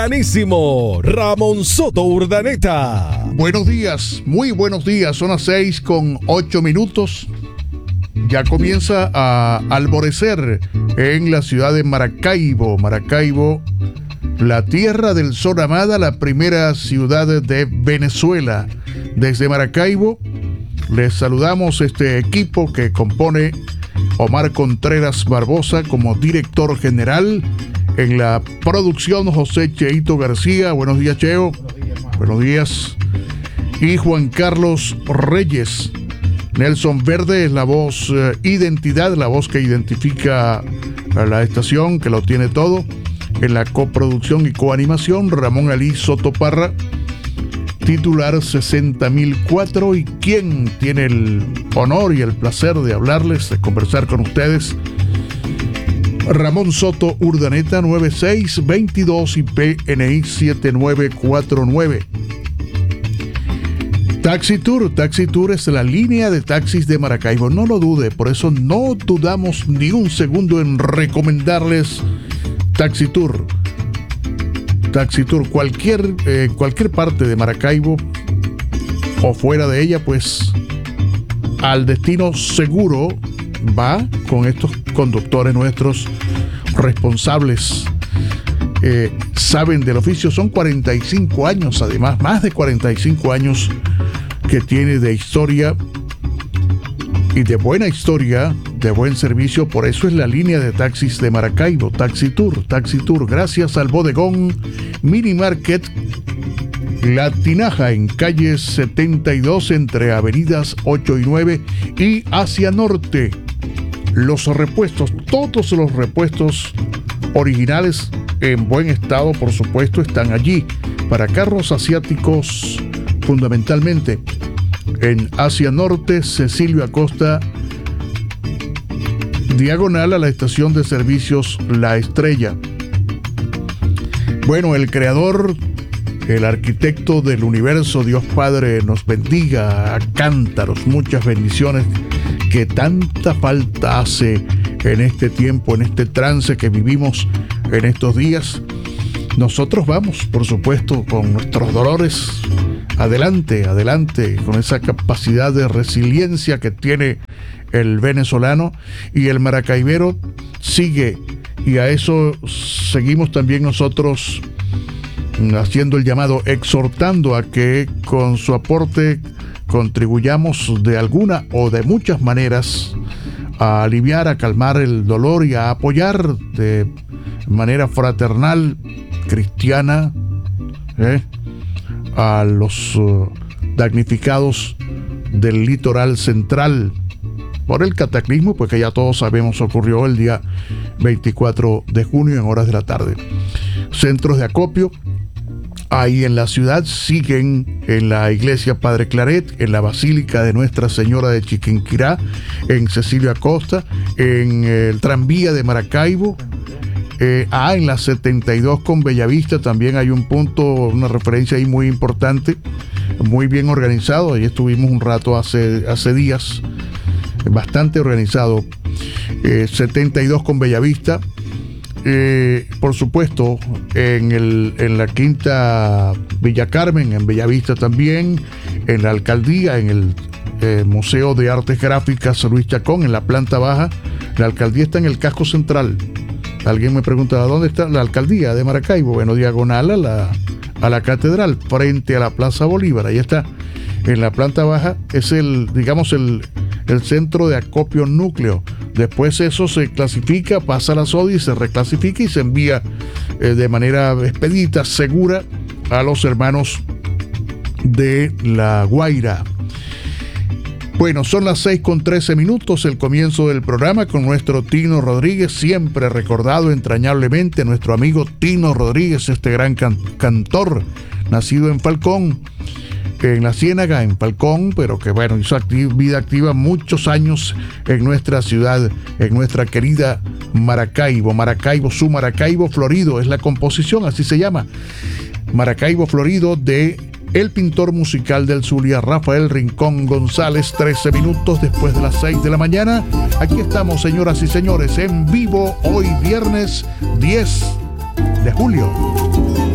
Anísimo, Ramón Soto Urdaneta. Buenos días, muy buenos días. Son las 6:08. Ya comienza a alborecer en la ciudad de Maracaibo. Maracaibo, la tierra del sol amada, la primera ciudad de Venezuela. Desde Maracaibo les saludamos este equipo que compone Omar Contreras Barbosa como director general. En la producción, José Cheito García. Buenos días, Cheo. Buenos días. Y Juan Carlos Reyes. Nelson Verde es la voz identidad, la voz que identifica a la estación, que lo tiene todo. En la coproducción y coanimación, Ramón Alí Soto Parra, titular 60.004. Y quien tiene el honor y el placer de hablarles, de conversar con ustedes, Ramón Soto Urdaneta, 9622 y PNI 7949. Taxi Tour es la línea de taxis de Maracaibo. No lo dude, por eso no dudamos ni un segundo en recomendarles Taxi Tour. Taxi Tour, cualquier parte de Maracaibo o fuera de ella, pues al destino seguro va con estos conductores nuestros responsables. Saben del oficio, son 45 años, además, más de 45 años que tiene de historia y de buena historia, de buen servicio. Por eso es la línea de taxis de Maracaibo, Taxi Tour, gracias al bodegón Mini Market La Tinaja en calle 72 entre avenidas 8 y 9 y hacia norte. Los repuestos, todos los repuestos originales en buen estado, por supuesto, están allí para carros asiáticos, fundamentalmente en Asia Norte, Cecilio Acosta, diagonal a la estación de servicios La Estrella. Bueno, el creador, el arquitecto del universo, Dios Padre, nos bendiga a cántaros, muchas bendiciones, que tanta falta hace en este tiempo, en este trance que vivimos en estos días. Nosotros vamos, por supuesto, con nuestros dolores, adelante, con esa capacidad de resiliencia que tiene el venezolano, y el maracaibero sigue, y a eso seguimos también nosotros haciendo el llamado, exhortando a que con su aporte contribuyamos de alguna o de muchas maneras a aliviar, a calmar el dolor y a apoyar de manera fraternal, cristiana, a los damnificados del litoral central por el cataclismo, pues que ya todos sabemos ocurrió el día 24 de junio en horas de la tarde. Centros de acopio ahí en la ciudad siguen en la iglesia Padre Claret, en la Basílica de Nuestra Señora de Chiquinquirá, en Cecilio Acosta, en el tranvía de Maracaibo, en la 72 con Bellavista también hay un punto, una referencia ahí muy importante, muy bien organizado. Ahí estuvimos un rato hace días, bastante organizado. 72 con Bellavista. Por supuesto, en la quinta Villa Carmen, en Bellavista también, en la alcaldía, en el Museo de Artes Gráficas Luis Chacón, en la planta baja. La alcaldía está en el casco central. Alguien me preguntaba, ¿dónde está la alcaldía de Maracaibo? Bueno, diagonal a la catedral, frente a la Plaza Bolívar. Ahí está, en la planta baja, es el centro de acopio núcleo. Después eso se clasifica, pasa a la SODI, se reclasifica y se envía de manera expedita, segura, a los hermanos de La Guaira. Bueno, son las 6:13, el comienzo del programa con nuestro Tino Rodríguez, siempre recordado entrañablemente, nuestro amigo Tino Rodríguez, este gran cantor, nacido en Falcón, en la Ciénaga, en Falcón, pero que bueno, hizo vida activa muchos años en nuestra ciudad, en nuestra querida Maracaibo, su Maracaibo Florido, es la composición, así se llama, Maracaibo Florido, de el pintor musical del Zulia, Rafael Rincón González. 13 minutos después de las 6 de la mañana. Aquí estamos, señoras y señores, en vivo, hoy viernes 10 de julio.